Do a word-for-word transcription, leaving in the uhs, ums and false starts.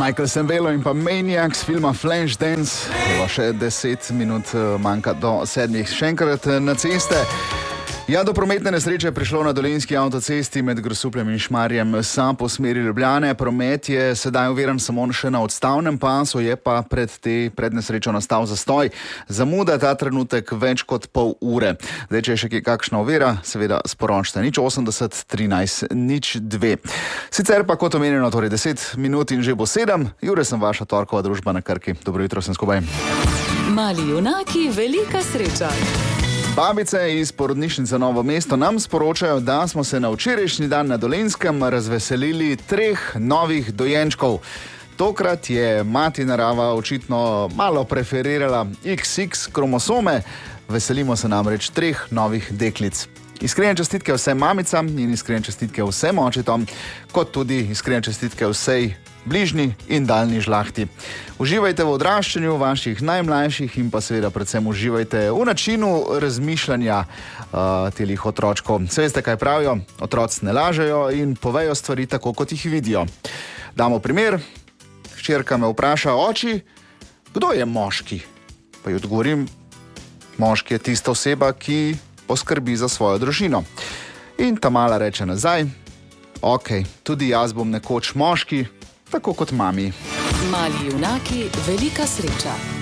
Michael Sembello in pa Maniac z filma Flashdance. Evo še deset minut manjka do sedmih. Še enkrat na ceste. Ja, do prometne nesreče je prišlo na Dolenjski avtocesti med Grosupljem in Šmarjem sam po smeri Ljubljane. Promet je sedaj oviran samo še na odstavnem pasu, je pa pred te pred nesrečo nastal zastoj. Zamuda ta trenutek več kot pol ure. Zdaj, če je še kakšna ovira, seveda sporočite nič osemdeset trinajst nič dve. Sicer pa kot omenjeno, torej deset minut in že bo sedem. Jure sem vaša torkova družba na Krki. Dobro jutro sem skupaj. Mali junaki, velika sreča. Babice iz porodnišnice Novo mesto nam sporočajo, da smo se na včerajšnji dan na Dolenjskem razveselili treh novih dojenčkov. Tokrat je mati narava očitno malo preferirala iks iks kromosome. Veselimo se namreč treh novih deklic. Iskrene čestitke vsem mamicam in iskrene čestitke vsem očetom, kot tudi iskrene čestitke vsej bližnji in daljni žlahti. Uživajte v odraščanju vaših najmlajših in pa seveda predvsem uživajte v načinu razmišljanja uh, telih otročkov. Se veste, kaj pravijo? Otroci ne lažejo in povejo stvari tako, kot jih vidijo. Damo primer. Hčerka me vpraša: oči, kdo je moški? Pa ji odgovorim: moški je tista oseba, ki poskrbi za svojo družino. In ta mala reče nazaj: ok, tudi jaz bom nekoč moški, tako kot mami. Mali junaki, velika sreča.